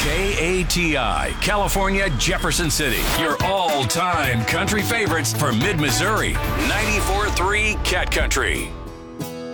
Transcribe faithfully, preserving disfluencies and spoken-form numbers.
K A T I, California, Jefferson City. Your all-time country favorites for mid-Missouri. ninety-four point three Cat Country.